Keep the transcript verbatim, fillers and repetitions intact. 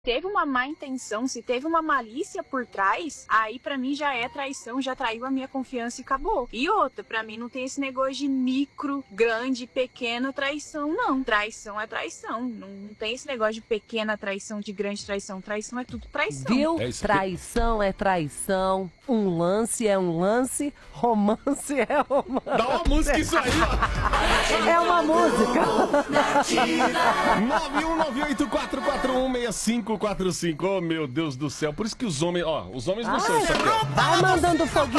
teve uma má intenção, se teve uma malícia por trás, aí pra mim já é traição, já traiu a minha confiança e acabou. E outra, pra mim não tem esse negócio de micro, grande, pequena traição, não. Traição é traição. Não, não tem esse negócio de pequena traição, de grande traição. Traição é tudo traição. Viu? É isso. Traição é traição, um lance é um lance, romance é romance. Dá uma música isso aí, ó. É uma música. nove um nove oito quatro quatro um seis cinco quatro cinco. Oh, meu Deus do céu. Por isso que os homens, ó, os homens não são isso aqui, ó. Vai mandando foguinho.